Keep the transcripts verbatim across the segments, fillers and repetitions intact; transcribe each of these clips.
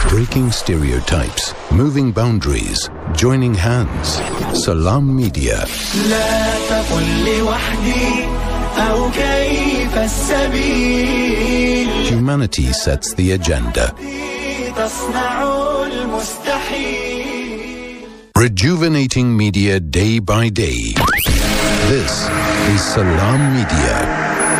Breaking stereotypes, moving boundaries, joining hands. Salam Media. لا تقل لوحدي أو كيف السبيل. Humanity sets the agenda. تصنع المستحيل. Rejuvenating media day by day. This is Salam Media.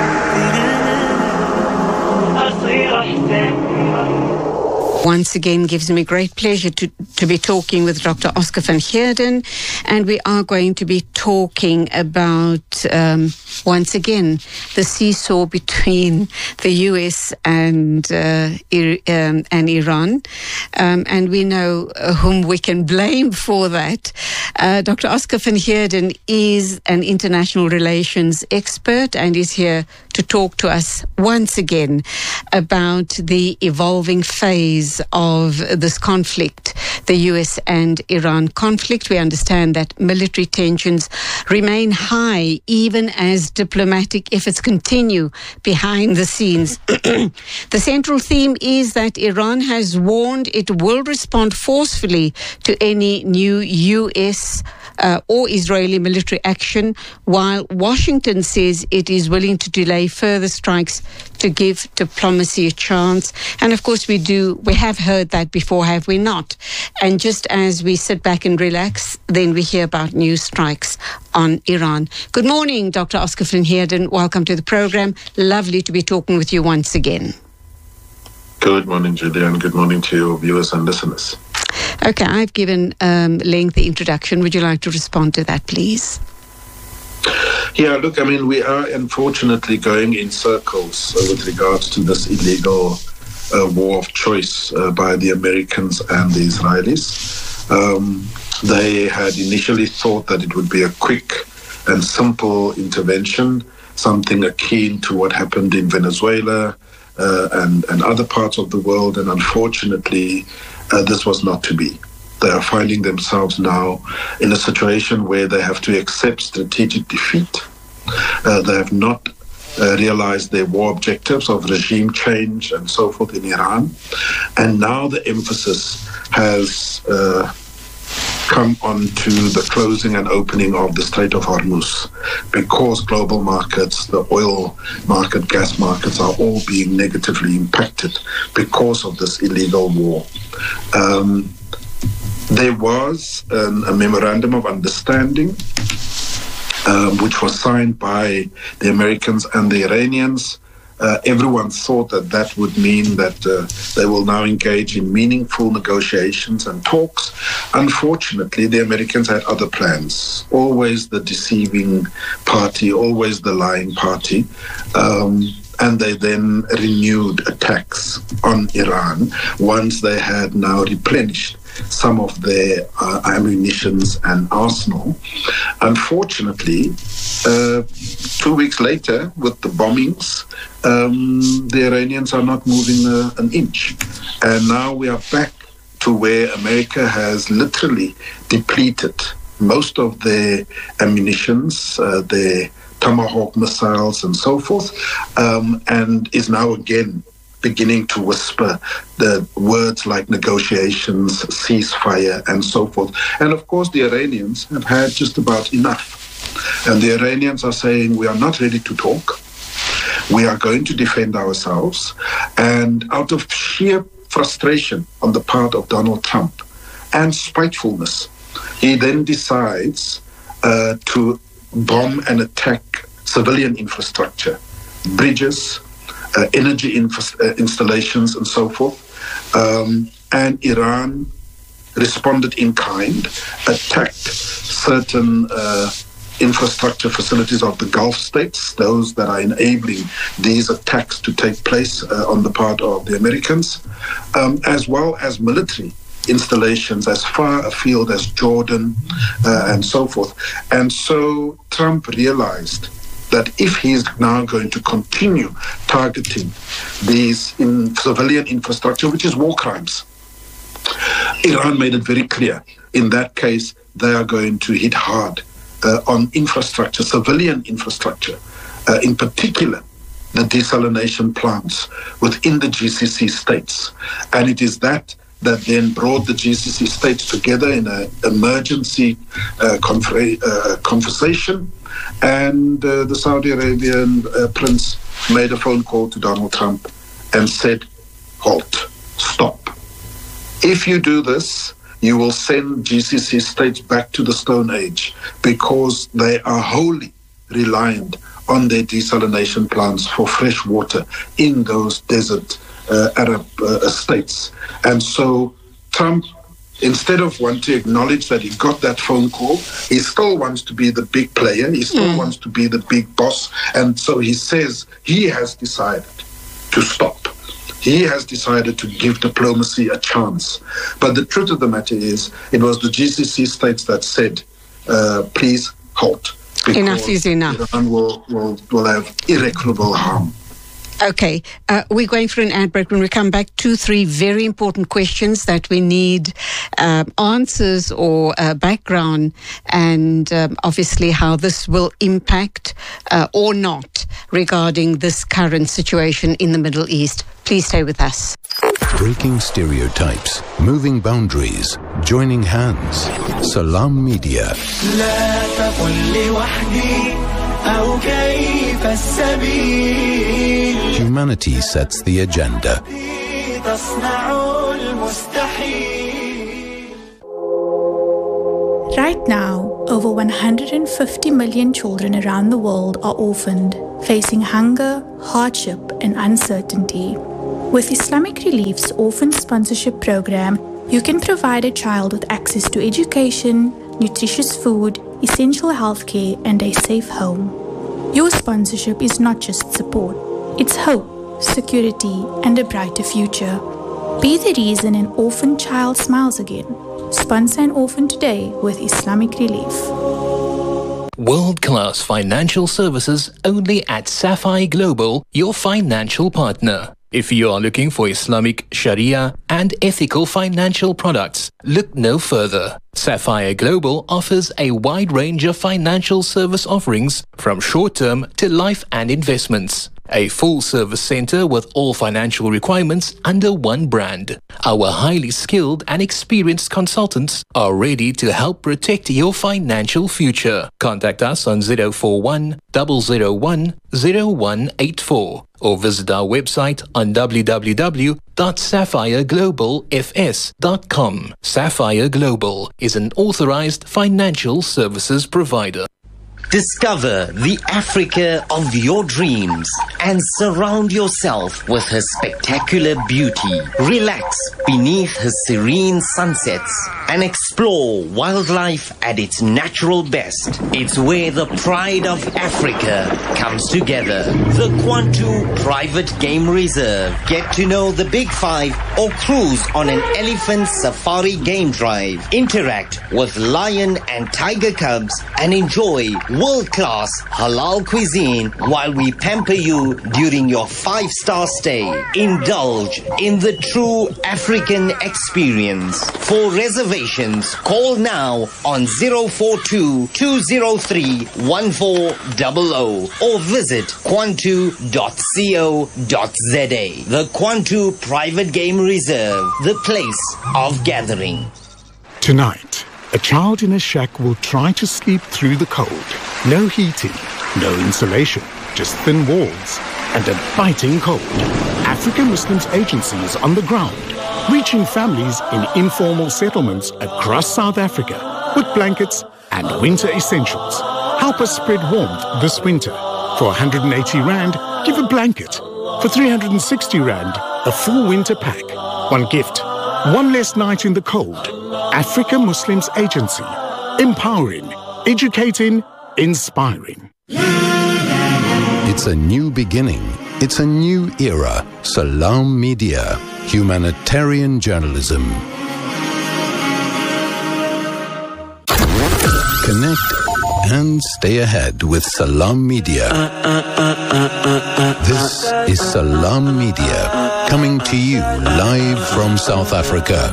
Once again, gives me great pleasure to, to be talking with Doctor Oscar van Heerden, and we are going to be talking about, um, once again, the seesaw between the U S and uh, Ir- um, and Iran, um, and we know uh, whom we can blame for that. Uh, Doctor Oscar van Heerden is an international relations expert and is here to talk to us once again about the evolving phase of this conflict, the U S and Iran conflict. We understand that military tensions remain high even as diplomatic efforts continue behind the scenes. The central theme is that Iran has warned it will respond forcefully to any new U S Uh, or Israeli military action, while Washington says it is willing to delay further strikes to give diplomacy a chance. And of course we do, we have heard that before, have we not? And just as we sit back and relax, then we hear about new strikes on Iran. Good morning, Doctor Oscar van Heerden. Welcome to the program. Lovely to be talking with you once again. Good morning, Julia, and good morning to your viewers and listeners. Okay, I've given um, lengthy introduction. Would you like to respond to that, please? Yeah, look, I mean, we are unfortunately going in circles uh, with regards to this illegal uh, war of choice uh, by the Americans and the Israelis. Um, they had initially thought that it would be a quick and simple intervention, something akin to what happened in Venezuela uh, and, and other parts of the world, and unfortunately, Uh, this was not to be. They are finding themselves now in a situation where they have to accept strategic defeat. Uh, they have not uh, realized their war objectives of regime change and so forth in Iran. And now the emphasis has uh, come on to the closing and opening of the Strait of Hormuz, because global markets, the oil market, gas markets are all being negatively impacted because of this illegal war. Um, there was an, a memorandum of understanding um, which was signed by the Americans and the Iranians. Uh, everyone thought that that would mean that uh, they will now engage in meaningful negotiations and talks. Unfortunately, the Americans had other plans, always the deceiving party, always the lying party. Um, and they then renewed attacks on Iran once they had now replenished some of their uh, ammunitions and arsenal. Unfortunately, uh, two weeks later, with the bombings, um, the Iranians are not moving uh, an inch. And now we are back to where America has literally depleted most of their ammunitions, uh, their Tomahawk missiles and so forth, um, and is now again beginning to whisper the words like negotiations, ceasefire, and so forth. And of course, the Iranians have had just about enough. And the Iranians are saying, we are not ready to talk. We are going to defend ourselves. And out of sheer frustration on the part of Donald Trump and spitefulness, he then decides uh, to bomb and attack civilian infrastructure, bridges, uh, energy infra- uh, installations, and so forth. Um, and Iran responded in kind, attacked certain uh, infrastructure facilities of the Gulf states, those that are enabling these attacks to take place uh, on the part of the Americans, um, as well as military installations as far afield as Jordan uh, and so forth. And so Trump realized that if he's now going to continue targeting these in civilian infrastructure, which is war crimes, Iran made it very clear. In that case, they are going to hit hard uh, on infrastructure, civilian infrastructure, uh, in particular the desalination plants within the G C C states. And it is that that then brought the G C C states together in an emergency uh, confer- uh, conversation. And uh, the Saudi Arabian uh, prince made a phone call to Donald Trump and said, halt, stop. If you do this, you will send G C C states back to the Stone Age, because they are wholly reliant on their desalination plants for fresh water in those desert uh, Arab uh, states. And so Trump, instead of wanting to acknowledge that he got that phone call, he still wants to be the big player. He still mm. wants to be the big boss. And so he says he has decided to stop. He has decided to give diplomacy a chance. But the truth of the matter is, it was the G C C states that said, uh, please halt. Enough is enough. Iran will, will, will have irreparable harm. Okay, uh, we're going through an ad break. When we come back, two, three very important questions that we need um, answers or uh, background, and um, obviously how this will impact uh, or not regarding this current situation in the Middle East. Please stay with us. Breaking stereotypes, moving boundaries, joining hands. Salam Media. لا تقل لوحدي أو كيف السبيل. Humanity sets the agenda. تصنع المستحيل. Right now, over one hundred fifty million children around the world are orphaned, facing hunger, hardship, and uncertainty. With Islamic Relief's Orphan Sponsorship Program, you can provide a child with access to education, nutritious food, essential healthcare, and a safe home. Your sponsorship is not just support, it's hope, security, and a brighter future. Be the reason an orphan child smiles again. Sponsor an orphan today with Islamic Relief. World-class financial services only at Sapphire Global, your financial partner. If you are looking for Islamic Sharia and ethical financial products, look no further. Sapphire Global offers a wide range of financial service offerings, from short-term to life and investments. A full-service center with all financial requirements under one brand. Our highly skilled and experienced consultants are ready to help protect your financial future. Contact us on zero four one, zero zero one, zero one eight four or visit our website on w w w dot sapphire global f s dot com. Sapphire Global is an authorized financial services provider. Discover the Africa of your dreams and surround yourself with her spectacular beauty. Relax beneath her serene sunsets and explore wildlife at its natural best. It's where the pride of Africa comes together. The Kwantu Private Game Reserve. Get to know the Big Five or cruise on an elephant safari game drive. Interact with lion and tiger cubs and enjoy world-class halal cuisine while we pamper you during your five-star stay. Indulge in the true African experience. For reservations, call now on zero four two, two zero three, one four zero zero or visit kwantu dot co dot za. The Kwantu Private Game Reserve, the place of gathering. Tonight, a child in a shack will try to sleep through the cold. No heating, no insulation, just thin walls and a biting cold. African Muslims Agency is on the ground, reaching families in informal settlements across South Africa with blankets and winter essentials. Help us spread warmth this winter. For one hundred eighty rand, give a blanket. For three hundred sixty rand, a full winter pack. One gift, one less night in the cold. Africa Muslims Agency. Empowering, educating, inspiring. It's a new beginning. It's a new era. Salam Media. Humanitarian journalism. Connect and stay ahead with Salam Media. This is Salam Media, coming to you live from South Africa.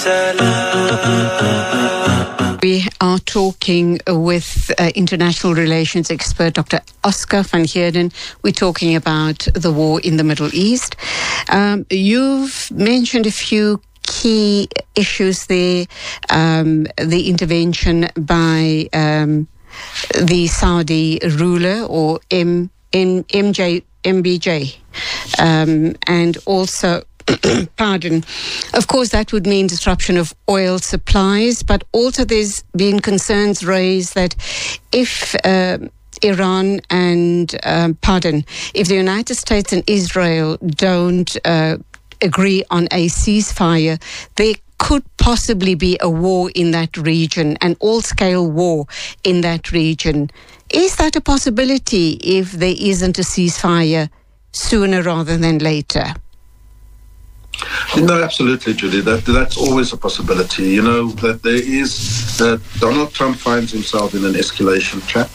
We are talking with uh, international relations expert Doctor Oscar van Heerden. We're talking about the war in the Middle East. Um, you've mentioned a few key key issues there, um, the intervention by um, the Saudi ruler or M, M, MJ, M B J, um, and also, pardon, of course that would mean disruption of oil supplies, but also there's been concerns raised that if uh, Iran and, um, pardon, if the United States and Israel don't uh, agree on a ceasefire, there could possibly be a war in that region, an all-scale war in that region. Is that a possibility if there isn't a ceasefire sooner rather than later? No, absolutely, Julie. That that's always a possibility. You know that there is that Donald Trump finds himself in an escalation trap.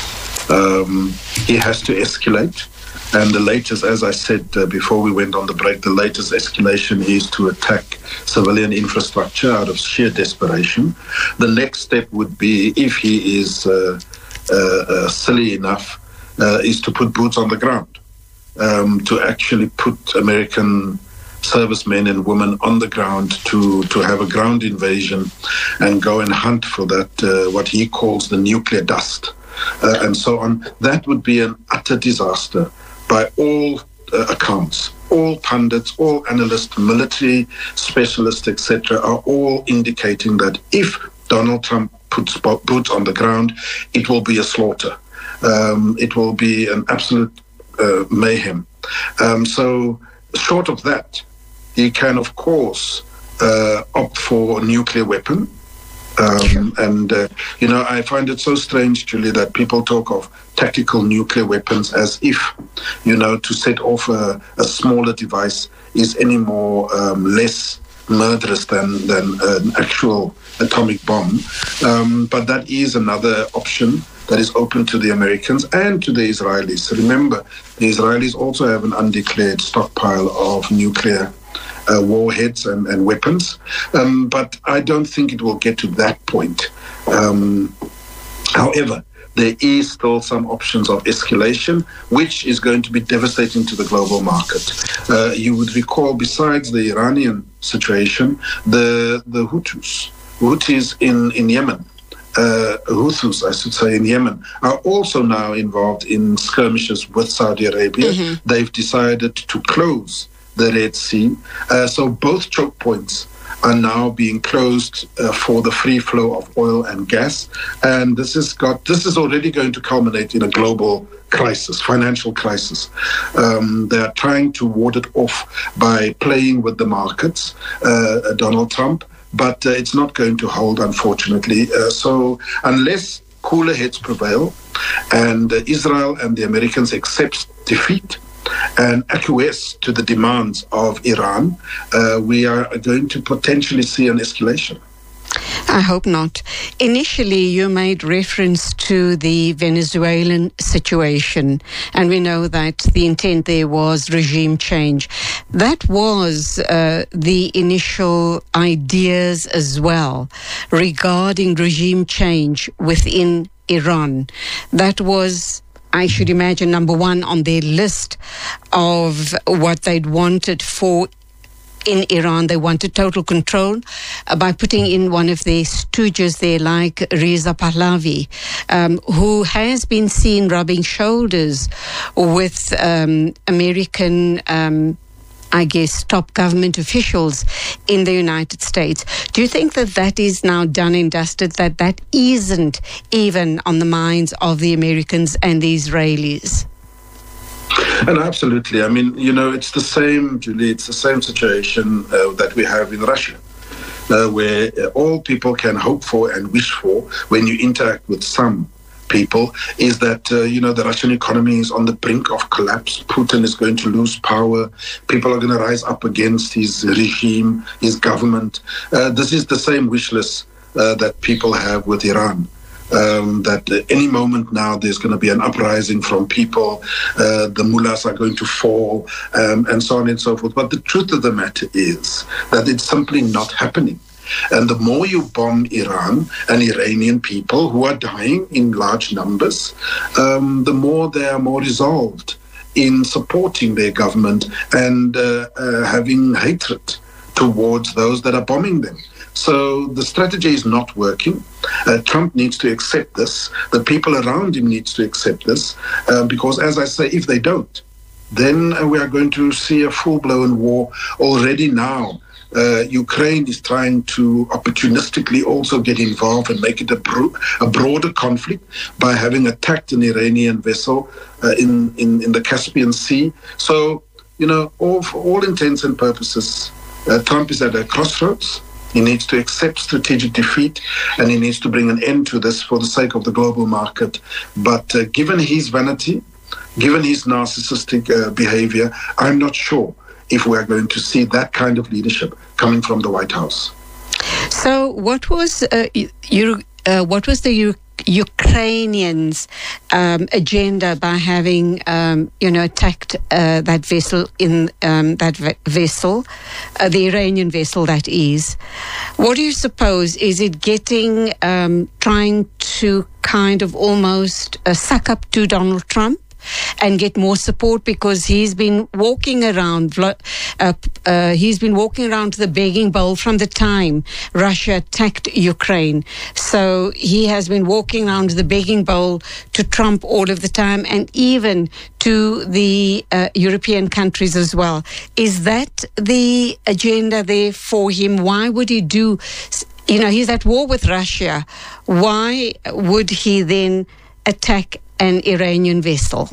Um, he has to escalate, and the latest, as I said uh, before we went on the break, the latest escalation is to attack civilian infrastructure out of sheer desperation. The next step would be, if he is uh, uh, uh, silly enough, uh, is to put boots on the ground, um, to actually put American servicemen and women on the ground to, to have a ground invasion and go and hunt for that, uh, what he calls the nuclear dust, uh, and so on. That would be an utter disaster by all uh, accounts. All pundits, all analysts, military specialists, et cetera, are all indicating that if Donald Trump puts boots on the ground, it will be a slaughter. Um, it will be an absolute uh, mayhem. Um, so short of that, he can, of course, uh, opt for a nuclear weapon. Um, and, uh, you know, I find it so strange, Julie, that people talk of tactical nuclear weapons as if, you know, to set off a, a smaller device is any more um, less murderous than, than an actual atomic bomb. Um, but that is another option that is open to the Americans and to the Israelis. Remember, the Israelis also have an undeclared stockpile of nuclear Uh, warheads and, and weapons, um, but I don't think it will get to that point. Um, however, there is still some options of escalation, which is going to be devastating to the global market. Uh, you would recall, besides the Iranian situation, the the Houthis, Houthis in, in Yemen, uh, Houthis, I should say, in Yemen, are also now involved in skirmishes with Saudi Arabia. Mm-hmm. They've decided to close the Red Sea. Uh, so both choke points are now being closed uh, for the free flow of oil and gas. And this has got, this is already going to culminate in a global crisis, financial crisis. Um, they are trying to ward it off by playing with the markets, uh, Donald Trump, but uh, it's not going to hold, unfortunately. Uh, so unless cooler heads prevail and uh, Israel and the Americans accept defeat and acquiesce to the demands of Iran, uh, we are going to potentially see an escalation. I hope not. Initially, you made reference to the Venezuelan situation, and we know that the intent there was regime change. That was uh, the initial ideas as well regarding regime change within Iran. That was, I should imagine, number one on their list of what they'd wanted for in Iran. They wanted total control uh, by putting in one of their stooges there like Reza Pahlavi, um, who has been seen rubbing shoulders with um, American um, I guess, top government officials in the United States. Do you think that that is now done and dusted, that that isn't even on the minds of the Americans and the Israelis? And absolutely. I mean, you know, it's the same, Julie, it's the same situation uh, that we have in Russia, uh, where uh, all people can hope for and wish for when you interact with some people is that, uh, you know, the Russian economy is on the brink of collapse. Putin is going to lose power. People are going to rise up against his regime, his government. Uh, this is the same wish list uh, that people have with Iran. Um, that uh, any moment now there's going to be an uprising from people, uh, the mullahs are going to fall, um, and so on and so forth. But the truth of the matter is that it's simply not happening. And the more you bomb Iran and Iranian people who are dying in large numbers, um, the more they are more resolved in supporting their government and uh, uh, having hatred towards those that are bombing them. So the strategy is not working. Uh, Trump needs to accept this. The people around him needs to accept this, uh, because, as I say, if they don't, then uh, we are going to see a full-blown war. Already now, uh, Ukraine is trying to opportunistically also get involved and make it a, bro- a broader conflict by having attacked an Iranian vessel uh, in, in, in the Caspian Sea. So, you know, all, for all intents and purposes, uh, Trump is at a crossroads. He needs to accept strategic defeat, and he needs to bring an end to this for the sake of the global market. But uh, given his vanity, given his narcissistic uh, behavior, I'm not sure if we are going to see that kind of leadership coming from the White House. So what was uh, you, uh, what was the U- Ukrainians' um, agenda by having, um, you know, attacked uh, that vessel in um, that v- vessel, uh, the Iranian vessel that is? What do you suppose? Is it getting, um, trying to kind of almost uh, suck up to Donald Trump and get more support, because he's been walking around, uh, uh, he's been walking around to the begging bowl from the time Russia attacked Ukraine. So he has been walking around to the begging bowl to Trump all of the time, and even to the uh, European countries as well. Is that the agenda there for him? Why would he do, you know, he's at war with Russia. Why would he then attack an Iranian vessel?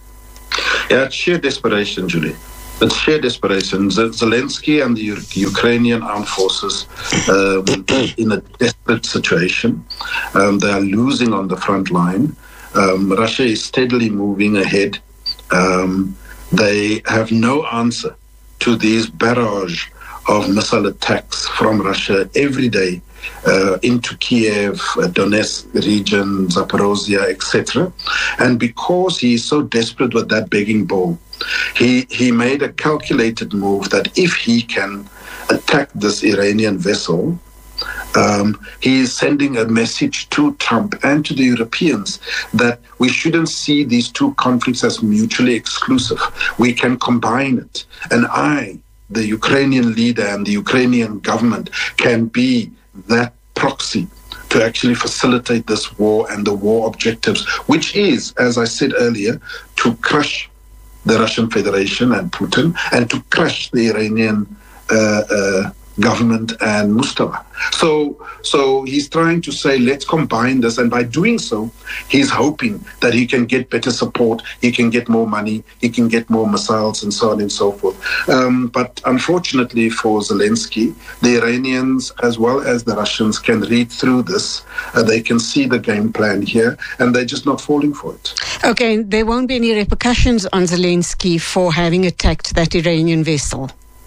Yeah, it's sheer desperation, Julie. It's sheer desperation. Z- Zelensky and the U- Ukrainian armed forces um, in a desperate situation. Um, they are losing on the front line. Um, Russia is steadily moving ahead. Um, they have no answer to these barrage of missile attacks from Russia every day uh, into Kiev, uh, Donetsk region, Zaporozhye, et cetera. And because he is so desperate with that begging bowl, he, he made a calculated move that if he can attack this Iranian vessel, Um, he is sending a message to Trump and to the Europeans that we shouldn't see these two conflicts as mutually exclusive. We can combine it. And I, the Ukrainian leader and the Ukrainian government, can be that proxy to actually facilitate this war and the war objectives, which is, as I said earlier, to crush the Russian Federation and Putin, and to crush the Iranian uh, uh, government and Mustafa. So, so he's trying to say, let's combine this. And by doing so, he's hoping that he can get better support, he can get more money, he can get more missiles, and so on and so forth. Um, but unfortunately for Zelensky, the Iranians as well as the Russians can read through this. Uh, they can see the game plan here, and they're just not falling for it. Okay, there won't be any repercussions on Zelensky for having attacked that Iranian vessel?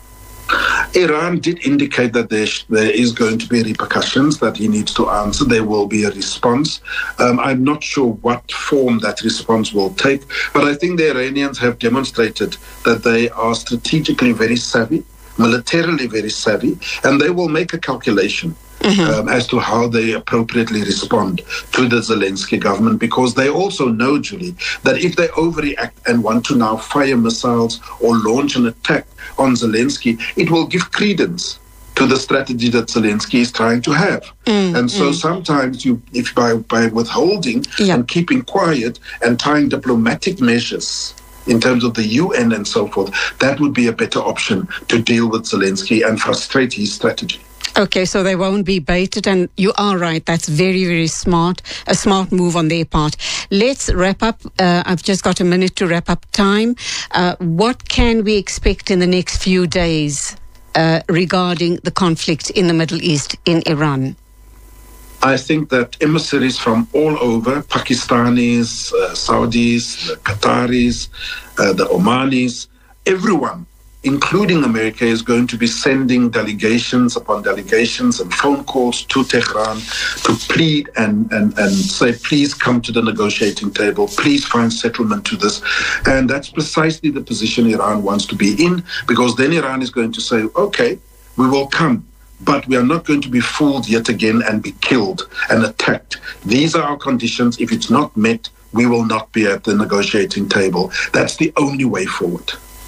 Iran did indicate that there, sh- there is going to be repercussions that he needs to answer. There will be a response. Um, I'm not sure what form that response will take, but I think the Iranians have demonstrated that they are strategically very savvy, militarily very savvy, and they will make a calculation Mm-hmm. Um, as to how they appropriately respond to the Zelensky government, because they also know, Julie, that if they overreact and want to now fire missiles or launch an attack on Zelensky, it will give credence to the strategy that Zelensky is trying to have. Mm, and so mm. sometimes you, if by, by withholding yeah. and keeping quiet and trying diplomatic measures in terms of the U N and so forth, that would be a better option to deal with Zelensky and frustrate his strategy. Okay, so they won't be baited, and you are right. That's very, very smart, a smart move on their part. Let's wrap up. Uh, I've just got a minute to wrap up time. Uh, what can we expect in the next few days uh, regarding the conflict in the Middle East, in Iran? I think that emissaries from all over, Pakistanis, uh, Saudis, the Qataris, uh, the Omanis, everyone, including America, is going to be sending delegations upon delegations and phone calls to Tehran to plead and, and, and say, please come to the negotiating table, please find settlement to this. And that's precisely the position Iran wants to be in, because then Iran is going to say, okay, we will come, but we are not going to be fooled yet again and be killed and attacked. These are our conditions. If it's not met, we will not be at the negotiating table. That's the only way forward.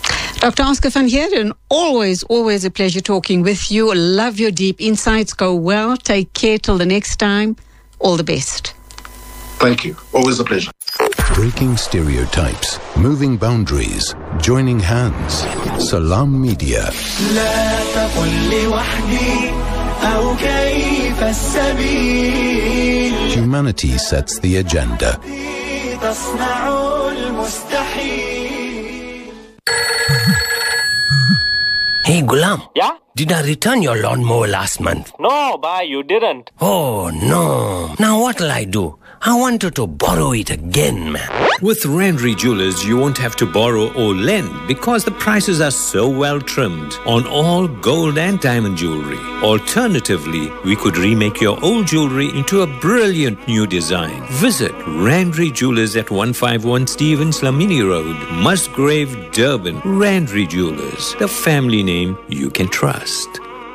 Doctor Oscar van Heerden, always, always a pleasure talking with you. Love your deep insights. Go well. Take care till the next time. All the best. Thank you. Always a pleasure. Breaking stereotypes, moving boundaries, joining hands. Salam Media. لا تقل لي وحدي أو كيف السبيل. Humanity sets the agenda. تصنع المستحيل. Hey, Gulam. Yeah? Did I return your lawnmower last month? No, bye, you didn't. Oh, no. Now what'll I do? I wanted to borrow it again, man. With Randry Jewelers, you won't have to borrow or lend because the prices are so well trimmed on all gold and diamond jewelry. Alternatively, we could remake your old jewelry into a brilliant new design. Visit Randry Jewelers at one fifty-one Stevens Lamini Road, Musgrave, Durban. Randry Jewelers, the family name you can trust.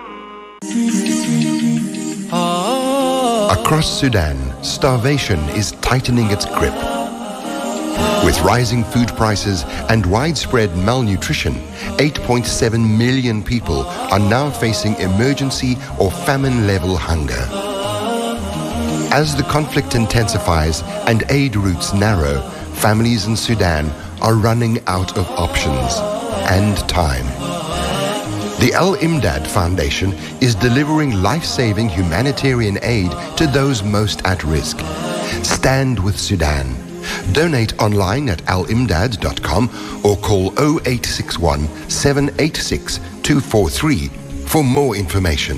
Across Sudan, starvation is tightening its grip. With rising food prices and widespread malnutrition, eight point seven million people are now facing emergency or famine-level hunger. As the conflict intensifies and aid routes narrow, families in Sudan are running out of options and time. The Al-Imdad Foundation is delivering life-saving humanitarian aid to those most at risk. Stand with Sudan. Donate online at al imdad dot com or call oh eight six one, seven eight six, two four three for more information.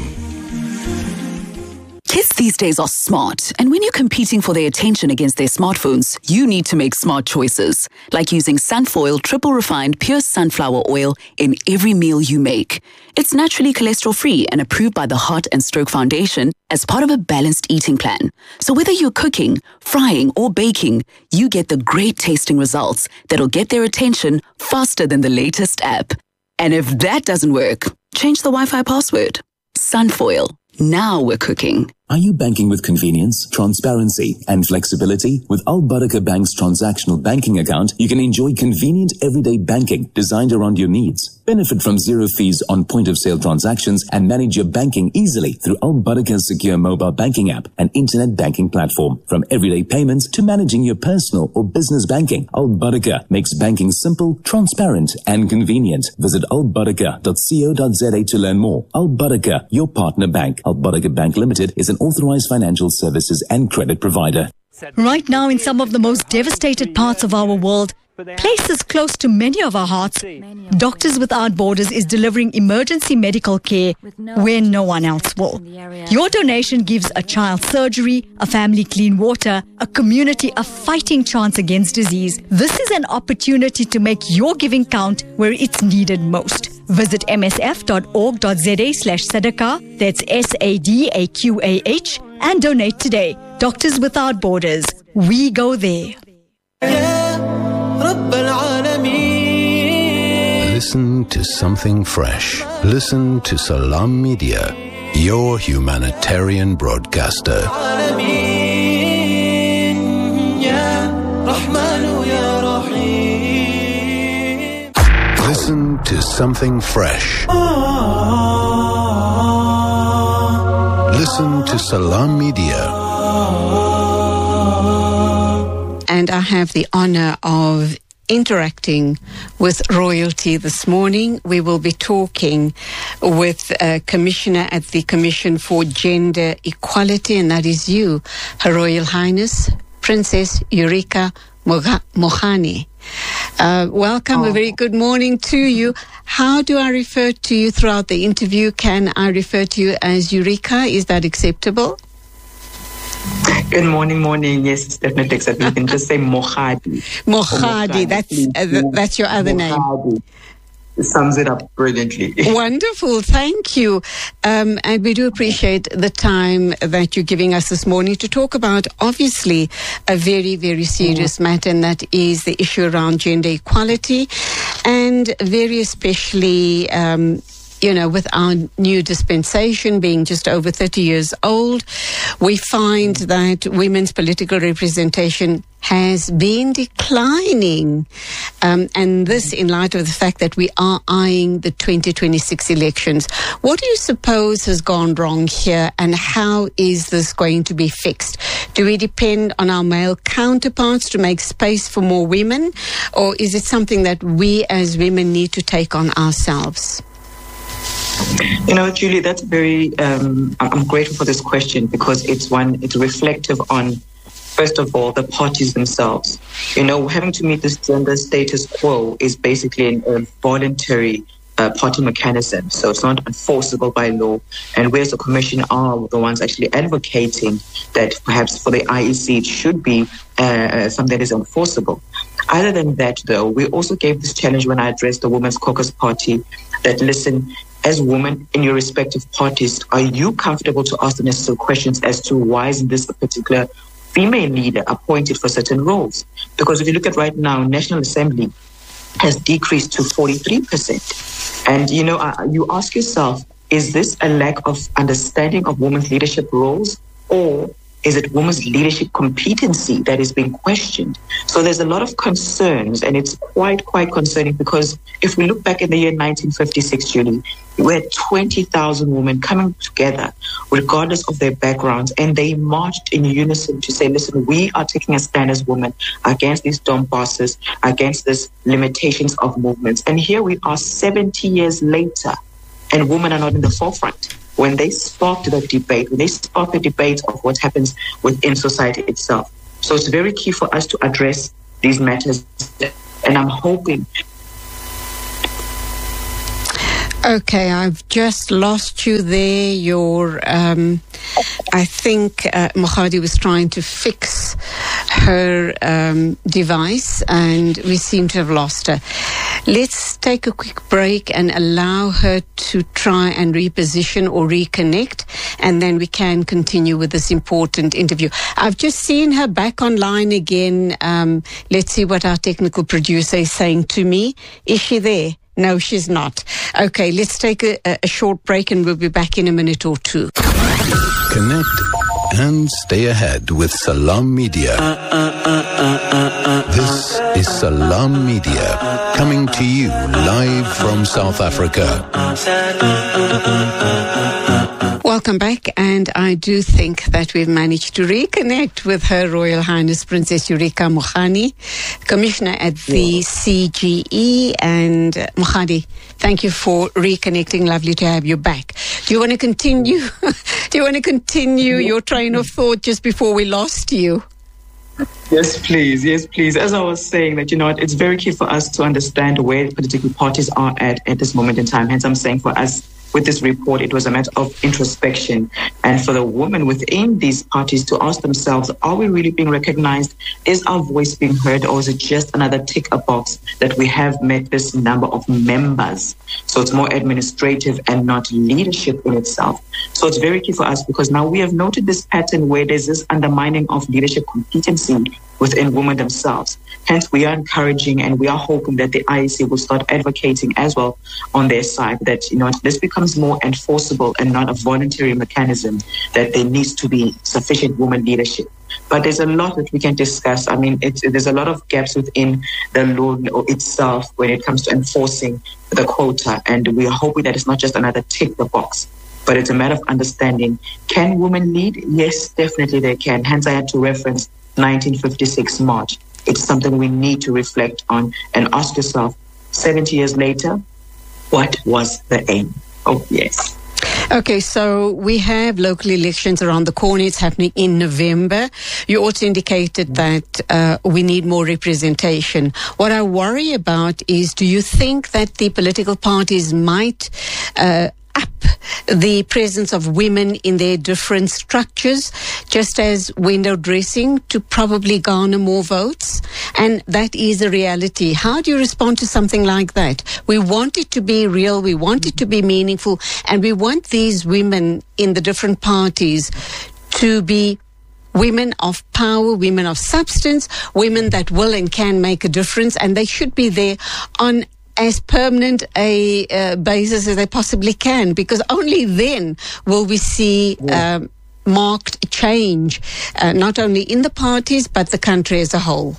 Kids these days are smart, and when you're competing for their attention against their smartphones, you need to make smart choices, like using Sunfoil triple refined pure sunflower oil in every meal you make. It's naturally cholesterol-free and approved by the Heart and Stroke Foundation as part of a balanced eating plan. So whether you're cooking, frying, or baking, you get the great tasting results that'll get their attention faster than the latest app. And if that doesn't work, change the Wi-Fi password. Sunfoil. Now we're cooking. Are you banking with convenience, transparency, and flexibility? With Al Barakah Bank's transactional banking account, you can enjoy convenient everyday banking designed around your needs. Benefit from zero fees on point-of-sale transactions and manage your banking easily through Al Barakah's secure mobile banking app and internet banking platform. From everyday payments to managing your personal or business banking, Al Barakah makes banking simple, transparent, and convenient. Visit al barakah dot co dot za to learn more. Al Barakah, your partner bank. Al Barakah Bank Limited is an authorized financial services and credit provider. Right now, in some of the most devastated parts of our world, places close to many of our hearts, Doctors Without Borders is delivering emergency medical care where no one else will. Your donation gives a child surgery, a family clean water, a community a fighting chance against disease. This is an opportunity to make your giving count where it's needed most. Visit m s f dot org dot z a slash sadaqah, that's S A D A Q A H, and donate today. Doctors Without Borders. We go there. Listen to something fresh. Listen to Salam Media, your humanitarian broadcaster. Listen to something fresh. Listen to Salam Media. And I have the honor of interacting with royalty this morning. We will be talking with a commissioner at the Commission for Gender Equality, and that is you, Her Royal Highness, Princess Eureka Mogane. Uh, welcome, oh. A very good morning to you. How do I refer to you throughout the interview? Can I refer to you as Eureka? Is that acceptable? Good morning, morning. Yes, it's definitely acceptable. You can just say Mohadi. Mohadi, that's, uh, th- that's your other Mohadi. Name. It sums it up brilliantly. Wonderful. Thank you. Um, and we do appreciate the time that you're giving us this morning to talk about, obviously, a very, very serious mm. matter, and that is the issue around gender equality, and very especially, um, you know, with our new dispensation being just over thirty years old, we find that women's political representation has been declining. Um, and this in light of the fact that we are eyeing the twenty twenty-six elections. What do you suppose has gone wrong here, and how is this going to be fixed? Do we depend on our male counterparts to make space for more women, or is it something that we as women need to take on ourselves? You know, Julie, that's very, um, I'm grateful for this question, because it's one, it's reflective on, first of all, the parties themselves. You know, having to meet this gender status quo is basically a voluntary uh, party mechanism. So it's not enforceable by law. And we as a commission are the ones actually advocating that perhaps for the I E C it should be uh, something that is enforceable. Other than that, though, we also gave this challenge when I addressed the Women's Caucus Party that, listen, as women in your respective parties, are you comfortable to ask the necessary questions as to why isn't this a particular female leader appointed for certain roles? Because if you look at right now, National Assembly has decreased to forty-three percent. And, you know, uh, you ask yourself, is this a lack of understanding of women's leadership roles, or is it women's leadership competency that is being questioned? So there's a lot of concerns, and it's quite, quite concerning, because if we look back in the year nineteen fifty-six, Julie, we had twenty thousand women coming together, regardless of their backgrounds, and they marched in unison to say, listen, we are taking a stand as women against these dumb bosses, against these limitations of movements. And here we are seventy years later, and women are not in the forefront. When they sparked the debate, when they sparked the debate of what happens within society itself. So it's very key for us to address these matters, and I'm hoping. Okay, I've just lost you there. Your, um, I think uh, Mohadi was trying to fix her um, device, and we seem to have lost her. Let's take a quick break and allow her to try and reposition or reconnect, and then we can continue with this important interview. I've just seen her back online again. Um, let's see what our technical producer is saying to me. Is she there? No, she's not. Okay, let's take a, a short break, and we'll be back in a minute or two. Connect and stay ahead with Salam Media. This is Salam Media, coming to you live from South Africa. Welcome back, and I do think that we've managed to reconnect with Her Royal Highness Princess Eureka Mogani, Commissioner at the C G E. And uh, Mohadi, thank you for reconnecting. Lovely to have you back. Do you want to continue? do you want to continue your train of thought just before we lost you? Yes, please. Yes, please. As I was saying, that, you know, it's very key for us to understand where political parties are at at this moment in time. Hence, I'm saying for us, with this report, it was a matter of introspection. And for the women within these parties to ask themselves, are we really being recognized? Is our voice being heard? Or is it just another tick a box that we have met this number of members? So it's more administrative and not leadership in itself. So it's very key for us, because now we have noted this pattern where there's this undermining of leadership competency within women themselves. Hence, we are encouraging and we are hoping that the I E C will start advocating as well on their side that, you know, this becomes more enforceable and not a voluntary mechanism, that there needs to be sufficient women leadership. But there's a lot that we can discuss. I mean, it's, there's a lot of gaps within the law itself when it comes to enforcing the quota. And we are hoping that it's not just another tick the box, but it's a matter of understanding. Can women lead? Yes, definitely they can. Hence, I had to reference nineteen fifty-six March. It's something we need to reflect on and ask yourself, seventy years later, what was the aim? Oh, yes. Okay, so we have local elections around the corner. It's happening in November. You also indicated that uh, we need more representation. What I worry about is, do you think that the political parties might uh, up the presence of women in their different structures, just as window dressing, to probably garner more votes? And that is a reality. How do you respond to something like that? We want it to be real, we want it to be meaningful, and we want these women in the different parties to be women of power, women of substance, women that will and can make a difference, and they should be there on as permanent a uh, basis as they possibly can, because only then will we see um, marked change, uh, not only in the parties, but the country as a whole.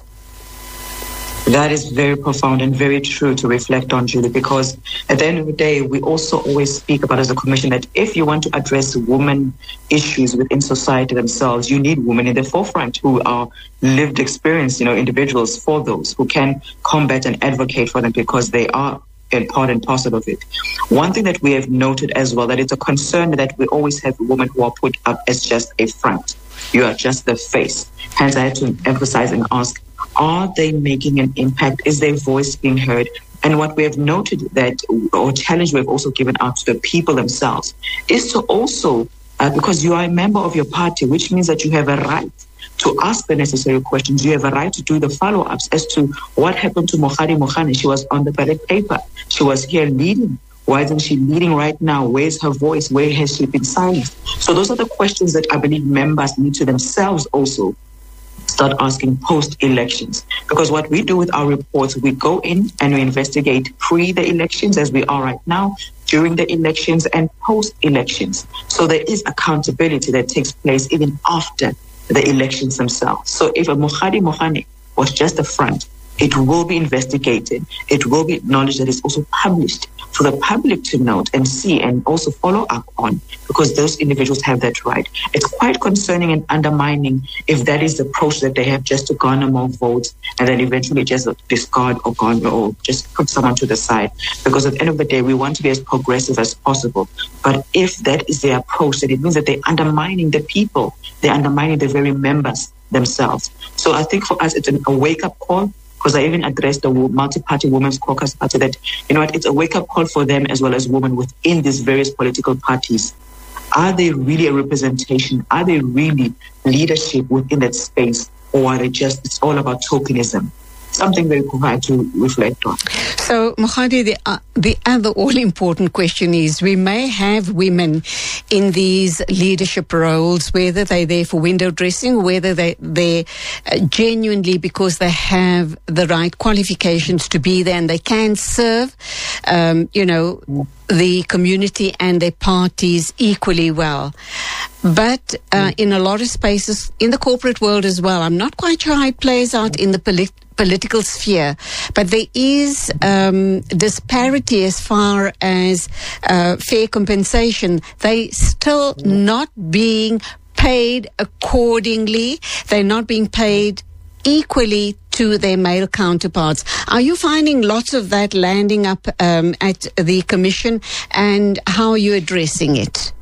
That is very profound and very true to reflect on, Julie, because at the end of the day, we also always speak about as a commission that if you want to address women issues within society themselves, you need women in the forefront who are lived experience, you know, individuals for those who can combat and advocate for them because they are a part and parcel of it. One thing that we have noted as well, that it's a concern that we always have women who are put up as just a front. You are just the face. Hence, I had to emphasize and ask, are they making an impact? Is their voice being heard? And what we have noted that, or challenge we have also given out to the people themselves, is to also, uh, because you are a member of your party, which means that you have a right to ask the necessary questions. You have a right to do the follow-ups as to what happened to Mokgadi Mokgane. She was on the ballot paper. She was here leading. Why isn't she leading right now? Where's her voice? Where has she been silenced? So those are the questions that I believe members need to themselves also start asking post-elections. Because what we do with our reports, we go in and we investigate pre the elections as we are right now, during the elections and post-elections. So there is accountability that takes place even after the elections themselves. So if a Mokgadi Mokgane was just a front, it will be investigated. It will be acknowledged that it's also published for the public to note and see and also follow up on, because those individuals have that right. It's quite concerning and undermining if that is the approach that they have, just to garner more votes and then eventually just discard or garner or just put someone to the side. Because at the end of the day, we want to be as progressive as possible. But if that is their approach, then it means that they're undermining the people. They're undermining the very members themselves. So I think for us, it's an, a wake-up call. Because I even addressed the multi-party women's caucus party that, you know what, it's a wake-up call for them as well as women within these various political parties. Are they really a representation? Are they really leadership within that space? Or are they just, it's all about tokenism? Something very profound to reflect on. So, Mokgadi, the, uh, the other all-important question is, we may have women in these leadership roles, whether they're there for window dressing, whether they, they're uh, genuinely because they have the right qualifications to be there and they can serve, um, you know, the community and their parties equally well. But uh, in a lot of spaces, in the corporate world as well, I'm not quite sure how it plays out in the polit- political sphere, but there is um, disparity as far as uh, fair compensation. They still not being paid accordingly. They're not being paid equally to their male counterparts. Are you finding lots of that landing up um, at the Commission, and how are you addressing it?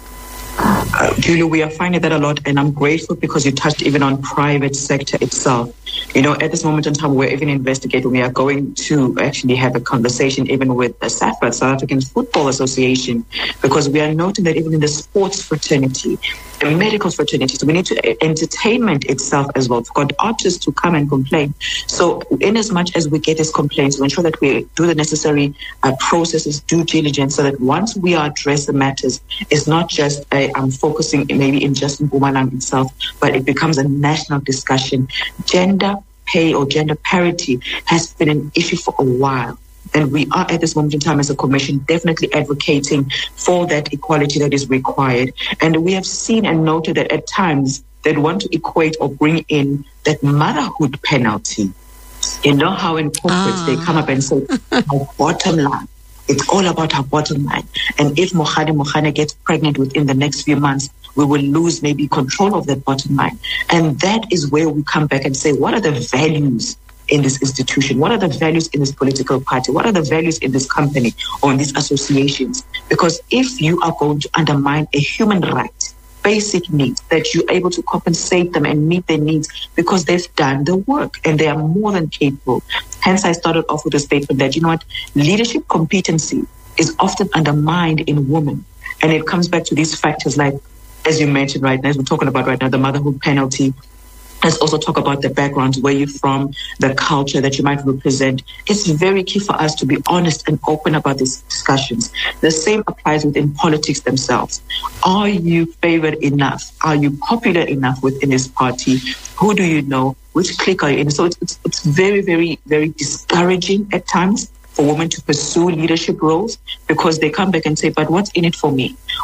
Uh, Julie, we are finding that a lot, and I'm grateful because you touched even on private sector itself. You know, at this moment in time, we're even investigating. We are going to actually have a conversation even with the SAFA, South African Football Association, because we are noting that even in the sports fraternity, the medical fraternity, so we need to entertainment itself as well. We've got artists to come and complain. So in as much as we get these complaints, we ensure that we do the necessary uh, processes, due diligence, so that once we address the matters, it's not just a, I'm focusing maybe in just Mpumalanga itself, but it becomes a national discussion. Gender pay or gender parity has been an issue for a while. And we are at this moment in time as a commission definitely advocating for that equality that is required. And we have seen and noted that at times they'd want to equate or bring in that motherhood penalty. You know how in corporates ah. they come up and say, our bottom line. It's all about our bottom line. And if Mokgadi Mokgane gets pregnant within the next few months, we will lose maybe control of that bottom line. And that is where we come back and say, what are the values in this institution? What are the values in this political party? What are the values in this company or in these associations? Because if you are going to undermine a human right, basic needs, that you're able to compensate them and meet their needs because they've done the work and they are more than capable. Hence, I started off with a statement that, you know what, leadership competency is often undermined in women. And it comes back to these factors like, as you mentioned right now, as we're talking about right now, the motherhood penalty. Let's also talk about the backgrounds, where you're from, the culture that you might represent. It's very key for us to be honest and open about these discussions. The same applies within politics themselves. Are you favored enough? Are you popular enough within this party? Who do you know? Which clique are you in? So it's, it's, it's very, very, very discouraging at times for women to pursue leadership roles, because they come back and say, but what's in it for me?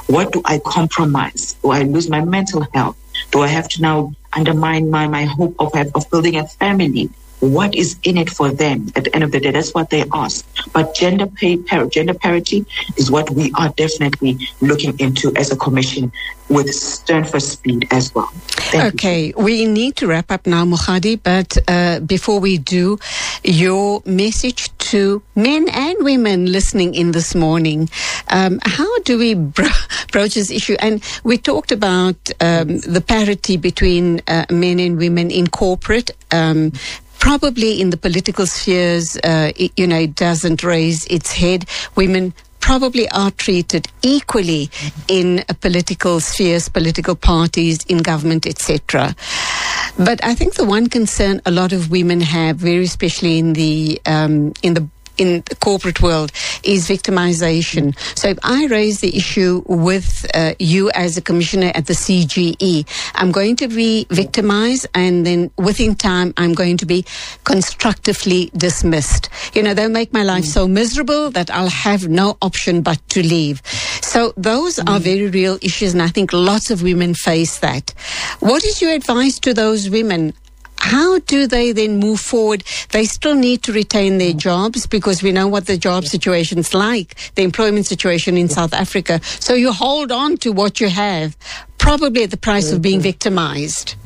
What do I compromise? Do I lose my mental health? Do I have to now undermine my, my hope of, of building a family? What is in it for them at the end of the day? That's what they ask. But gender pay, par- gender parity is what we are definitely looking into as a commission with stern for speed as well. Thank okay, you. We need to wrap up now, Mokgadi, but uh, before we do, your message to men and women listening in this morning. Um, how do we bro- broach this issue? And we talked about um, the parity between uh, men and women in corporate. Um, Probably in the political spheres, uh, it, you know, it doesn't raise its head. Women probably are treated equally in uh, political spheres, political parties, in government, et cetera. But I think the one concern a lot of women have, very especially in the um, in the in the corporate world, is victimization. So if I raise the issue with uh, you as a commissioner at the C G E, I'm going to be victimized, and then within time I'm going to be constructively dismissed. You know, they'll make my life mm. so miserable that I'll have no option but to leave. So those mm. are very real issues, and I think lots of women face that. What is your advice to those women? How do they then move forward? They still need to retain their jobs, because we know what the job situation's like, the employment situation in South Africa. So you hold on to what you have, probably at the price of being victimized.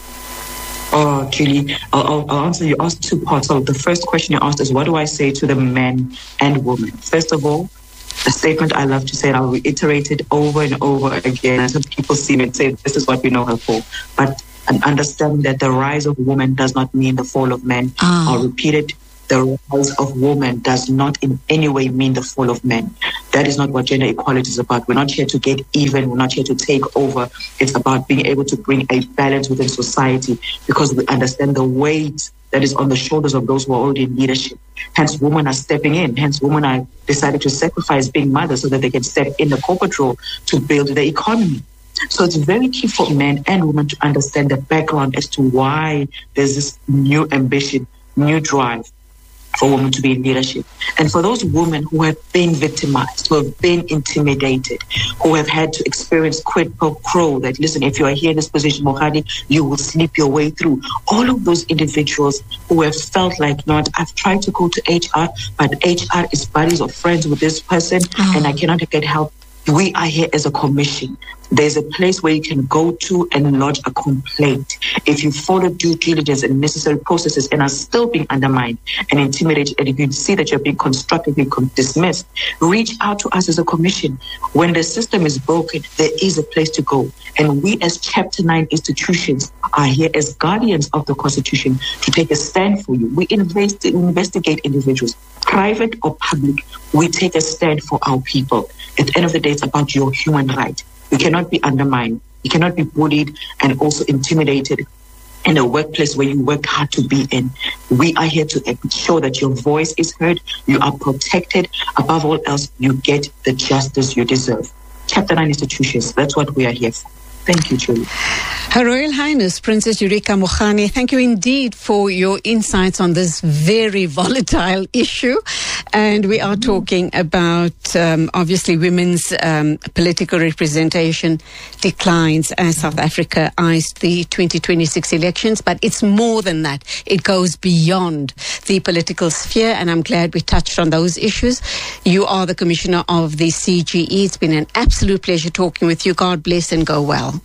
Oh, Julie, I'll, I'll answer. You asked two parts. So the first question you asked is, what do I say to the men and women? First of all, a statement I love to say, and I'll reiterate it over and over again until people see me and say, this is what we know her for. But and understand that the rise of women does not mean the fall of men. Ah. I'll repeat it. The rise of women does not in any way mean the fall of men. That is not what gender equality is about. We're not here to get even. We're not here to take over. It's about being able to bring a balance within society, because we understand the weight that is on the shoulders of those who are already in leadership. Hence, women are stepping in. Hence, women are decided to sacrifice being mothers so that they can step in the corporate role to build the economy. So it's very key for men and women to understand the background as to why there's this new ambition, new drive for women to be in leadership. And for those women who have been victimized, who have been intimidated, who have had to experience quid pro quo, that, listen, if you are here in this position, Mokgadi, you will sleep your way through. All of those individuals who have felt like, not, I've tried to go to H R, but H R is buddies or friends with this person, oh. and I cannot get help. We are here as a commission. There's a place where you can go to and lodge a complaint. If you follow due diligence and necessary processes and are still being undermined and intimidated, and you can see that you're being constructively dismissed, reach out to us as a commission. When the system is broken, there is a place to go. And we as Chapter nine institutions are here as guardians of the Constitution to take a stand for you. We invest, investigate individuals, private or public. We take a stand for our people. At the end of the day, it's about your human right. You cannot be undermined. You cannot be bullied and also intimidated in a workplace where you work hard to be in. We are here to ensure that your voice is heard, you are protected. Above all else, you get the justice you deserve. Chapter nine institutions, that's what we are here for. Thank you, Julie. Her Royal Highness Princess Eureka Mogane, thank you indeed for your insights on this very volatile issue. And we are talking about, um, obviously, women's um, political representation declines as South Africa eyes the twenty twenty-six elections. But it's more than that. It goes beyond the political sphere, and I'm glad we touched on those issues. You are the Commissioner of the C G E. It's been an absolute pleasure talking with you. God bless and go well.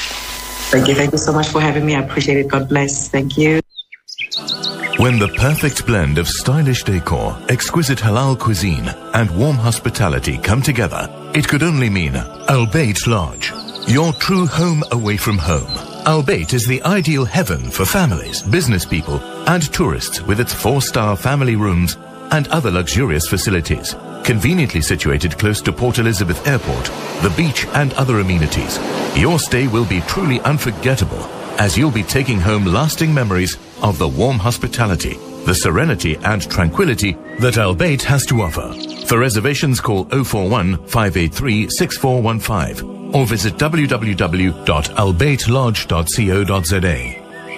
Thank you. Thank you so much for having me. I appreciate it. God bless. Thank you. When the perfect blend of stylish decor, exquisite halal cuisine, and warm hospitality come together, it could only mean Albeit Lodge, your true home away from home. Albeit is the ideal heaven for families, business people, and tourists, with its four-star family rooms and other luxurious facilities. Conveniently situated close to Port Elizabeth Airport, the beach, and other amenities, your stay will be truly unforgettable, as you'll be taking home lasting memories of the warm hospitality, the serenity and tranquility that Albeit has to offer. For reservations, call oh four one, five eight three, six four one five or visit w w w dot albeit lodge dot co dot z a.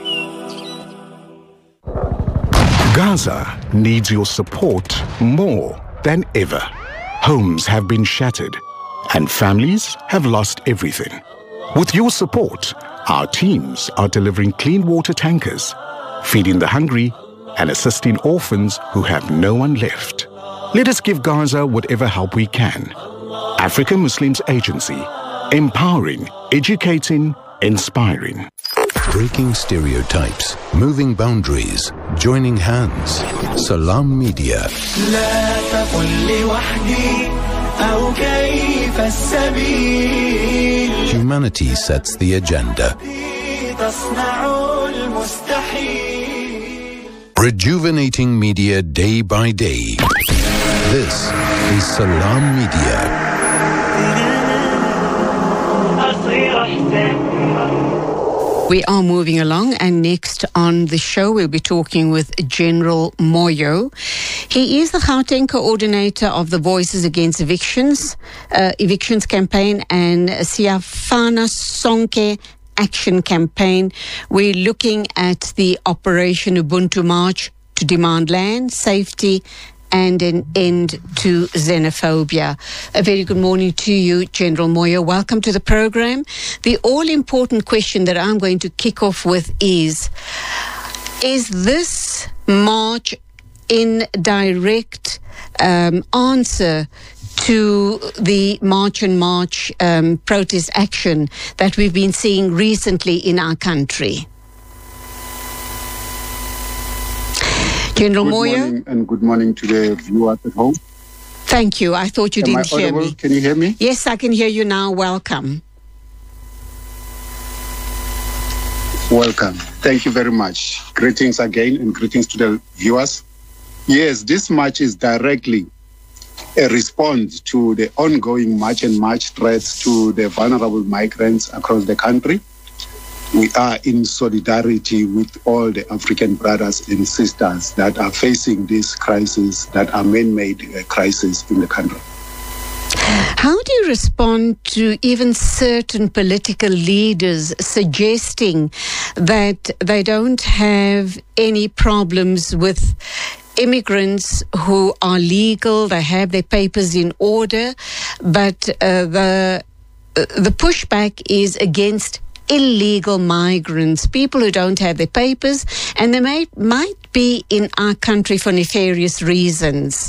Gaza needs your support more than ever. Homes have been shattered, and families have lost everything. With your support, our teams are delivering clean water tankers, feeding the hungry, and assisting orphans who have no one left. Let us give Gaza whatever help we can. African Muslims Agency, empowering, educating, inspiring. Breaking stereotypes, moving boundaries, joining hands. Salam Media. لا تقل لوحدي أو كيف السبيل. Humanity sets the agenda. تصنع المستحيل. Rejuvenating media day by day. This is Salam Media. We are moving along, and next on the show we'll be talking with General Moyo. He is the Gauteng coordinator of the Voices Against Evictions, uh, Evictions Campaign and Siyafana Sonke Action Campaign. We're looking at the Operation Ubuntu March to demand land, safety, and an end to xenophobia. A very good morning to you, General Moyo. Welcome to the program. The all-important question that I'm going to kick off with is, is this march in direct um, answer to the March and March um, protest action that we've been seeing recently in our country? General good Moyo? Morning and good morning to the viewers at home. Thank you. I thought you Am didn't I hear audible? me. Can you hear me? Yes, I can hear you now. Welcome. Welcome. Thank you very much. Greetings again and greetings to the viewers. Yes, this march is directly a response to the ongoing March and March threats to the vulnerable migrants across the country. We are in solidarity with all the African brothers and sisters that are facing this crisis, that are man-made uh, crisis in the country. How do you respond to even certain political leaders suggesting that they don't have any problems with immigrants who are legal, they have their papers in order, but uh, the uh, the pushback is against illegal migrants, people who don't have their papers, and they may, might be in our country for nefarious reasons?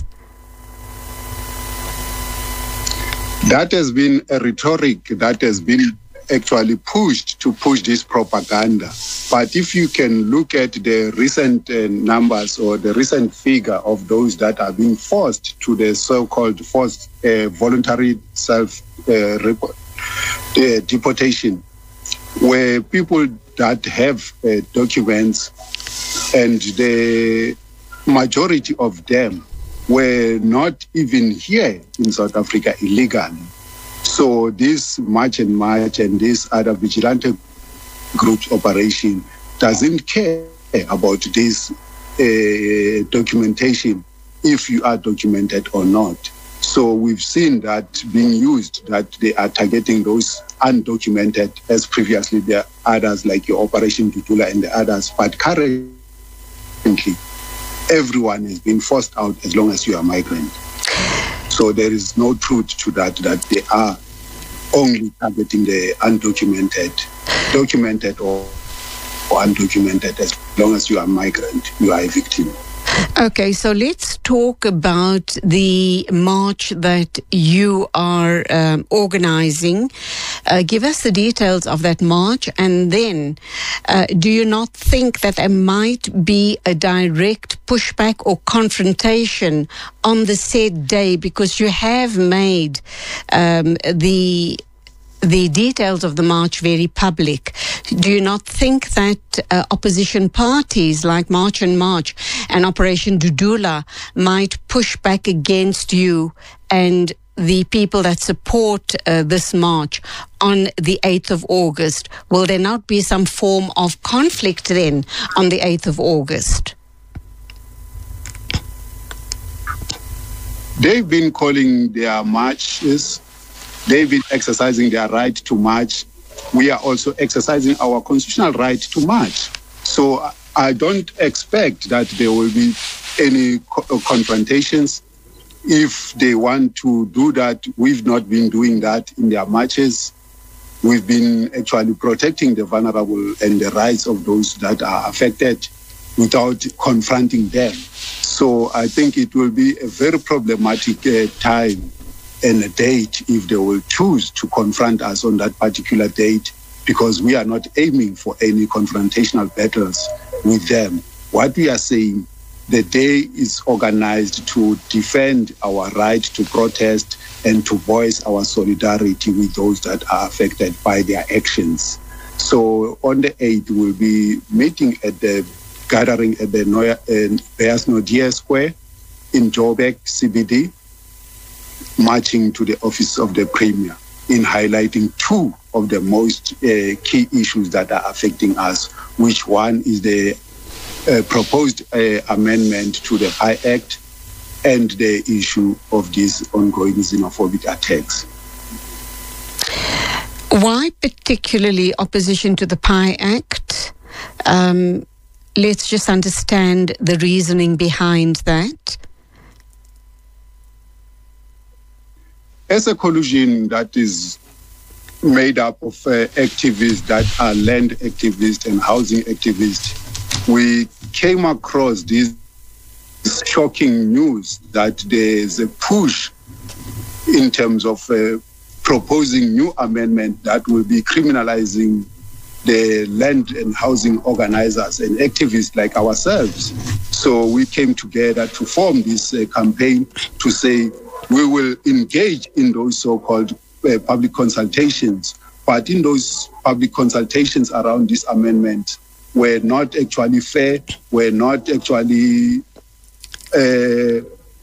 That has been a rhetoric that has been actually pushed to push this propaganda. But if you can look at the recent uh, numbers or the recent figure of those that are being forced to the so-called forced uh, voluntary self uh, rep- uh, deportation, where people that have uh, documents, and the majority of them were not even here in South Africa illegally. So this March and March and this other vigilante groups operation doesn't care about this uh, documentation, if you are documented or not. So we've seen that being used, that they are targeting those undocumented, as previously there are others like your Operation Dudula and the others. But currently, everyone is being forced out as long as you are a migrant. So there is no truth to that, that they are only targeting the undocumented, documented or, or undocumented. As long as you are a migrant, you are a victim. Okay, so let's talk about the march that you are um, organizing. Uh, give us the details of that march, and then uh, do you not think that there might be a direct pushback or confrontation on the said day, because you have made um, the the details of the march very public? Do you not think that uh, opposition parties like March and March and Operation Dudula might push back against you and the people that support uh, this march on the eighth of August? Will there not be some form of conflict then on the eighth of August? They've been calling their marches, they've been exercising their right to march. We are also exercising our constitutional right to march. So I don't expect that there will be any co- confrontations. if they want to do that, we've not been doing that in their marches. We've been actually protecting the vulnerable and the rights of those that are affected without confronting them. So I think it will be a very problematic uh, time and a date if they will choose to confront us on that particular date, because we are not aiming for any confrontational battles with them. What we are saying, the day is organized to defend our right to protest and to voice our solidarity with those that are affected by their actions. So on the eighth, we'll be meeting at the gathering at the Noya, uh, Bears Nodia Square in Joburg, C B D, marching to the office of the Premier in highlighting two of the most uh, key issues that are affecting us, which one is the uh, proposed uh, amendment to the P I Act and the issue of these ongoing xenophobic attacks. Why particularly opposition to the P I Act? Um, let's just understand the reasoning behind that. As a coalition that is made up of uh, activists that are land activists and housing activists, we came across this shocking news that there's a push in terms of uh, proposing new amendment that will be criminalizing the land and housing organizers and activists like ourselves. So we came together to form this uh, campaign to say we will engage in those so-called uh, public consultations, but in those public consultations around this amendment were not actually fair, were not actually uh,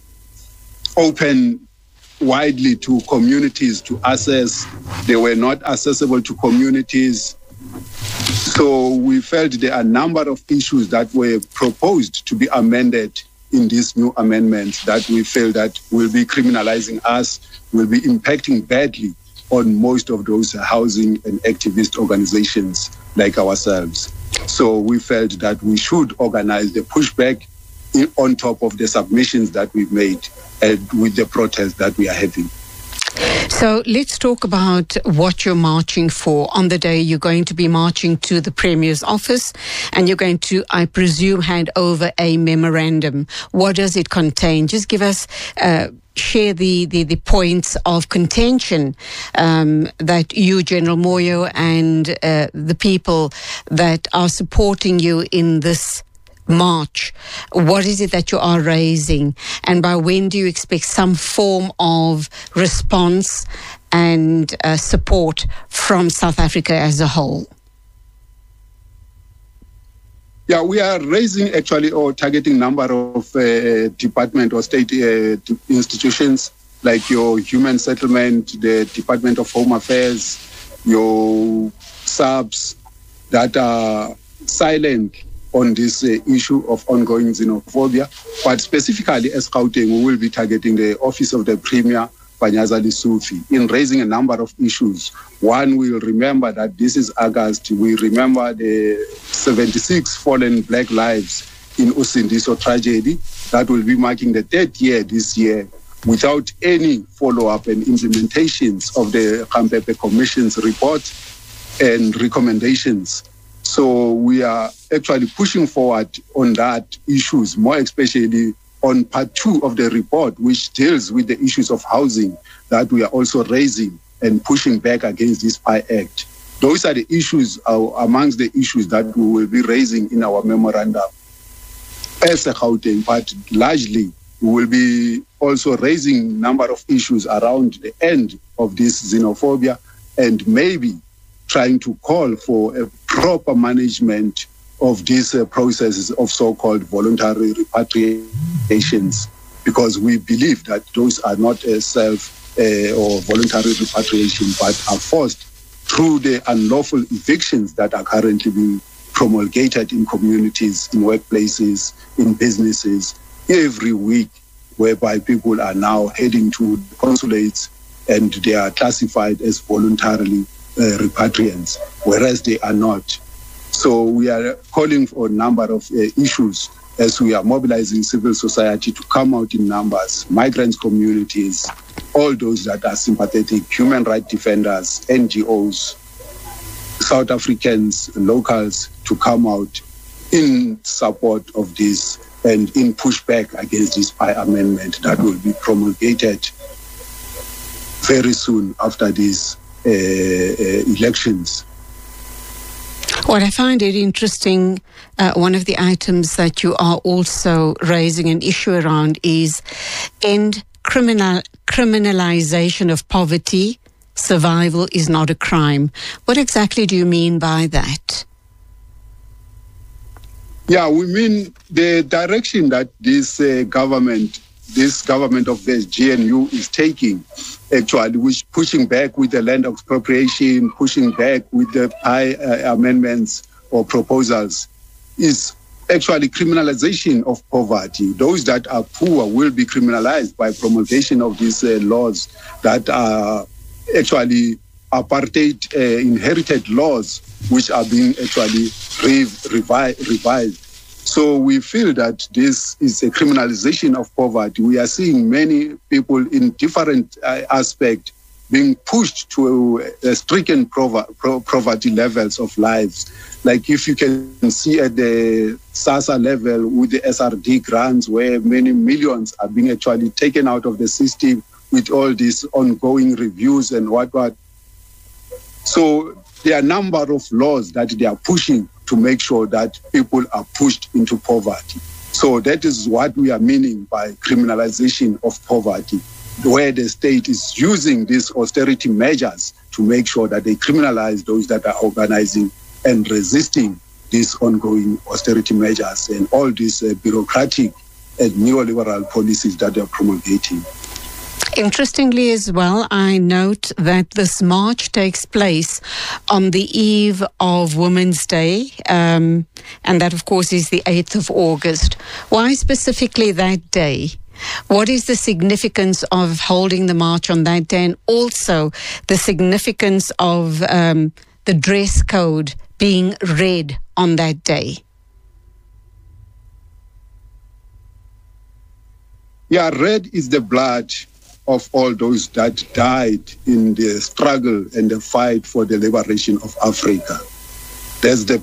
open widely to communities to assess. They were not accessible to communities. So we felt there are a number of issues that were proposed to be amended in this new amendment that we feel that will be criminalizing us, will be impacting badly on most of those housing and activist organizations like ourselves. So we felt that we should organize the pushback in, on top of the submissions that we've made and with the protest that we are having. So let's talk about what you're marching for. On the day you're going to be marching to the Premier's office and you're going to, I presume, hand over a memorandum. What does it contain? Just give us, uh, share the, the, the points of contention um, that you, General Moyo, and uh, the people that are supporting you in this march. What is it that you are raising, and by when do you expect some form of response and uh, support from South Africa as a whole? Yeah, we are raising actually or targeting number of uh, department or state uh, institutions like your Human Settlement, the Department of Home Affairs, your S A B S that are silent on this uh, issue of ongoing xenophobia. But specifically as Gauteng, we will be targeting the Office of the Premier, Panyaza Lesufi, in raising a number of issues. One, we'll remember that this is August. We remember the seventy-six fallen black lives in Usindiso tragedy. That will be marking the third year this year without any follow-up and implementations of the Khampepe Commission's report and recommendations. So we are actually pushing forward on that issues, more especially on part two of the report, which deals with the issues of housing that we are also raising and pushing back against this P I Act. Those are the issues, uh, amongst the issues that we will be raising in our memorandum as a Gauteng, but largely we will be also raising a number of issues around the end of this xenophobia and maybe trying to call for a proper management of these uh, processes of so-called voluntary repatriations, because we believe that those are not a self uh, or voluntary repatriation, but are forced through the unlawful evictions that are currently being promulgated in communities, in workplaces, in businesses every week, whereby people are now heading to consulates and they are classified as voluntarily Uh, repatriants, whereas they are not. So we are calling for a number of uh, issues as we are mobilizing civil society to come out in numbers, migrants communities, all those that are sympathetic, human rights defenders, N G Os, South Africans, locals, to come out in support of this and in pushback against this Pi amendment that will be promulgated very soon after these uh, uh, elections. What I find it interesting, uh, one of the items that you are also raising an issue around is end criminal criminalization of poverty. Survival is not a crime. What exactly do you mean by that? Yeah, we mean the direction that this uh, government, this government of the G N U is taking, actually, which pushing back with the land expropriation, pushing back with the Pi uh, amendments or proposals, is actually criminalization of poverty. Those that are poor will be criminalized by promulgation of these uh, laws that are actually apartheid uh, inherited laws, which are being actually re- revi- revised. So we feel that this is a criminalization of poverty. We are seeing many people in different uh, aspects being pushed to uh, stricken prov- pro- poverty levels of lives. Like if you can see at the SASSA level with the S R D grants, where many millions are being actually taken out of the system with all these ongoing reviews and what what. So there are a number of laws that they are pushing to make sure that people are pushed into poverty. So that is what we are meaning by criminalization of poverty, where the state is using these austerity measures to make sure that they criminalize those that are organizing and resisting these ongoing austerity measures and all these uh, bureaucratic and neoliberal policies that they are promulgating. Interestingly as well, I note that this march takes place on the eve of Women's Day, um, and that, of course, is the eighth of August. Why specifically that day? What is the significance of holding the march on that day, and also the significance of um, the dress code being red on that day? Yeah, red is the blood of all those that died in the struggle and the fight for the liberation of Africa. That's the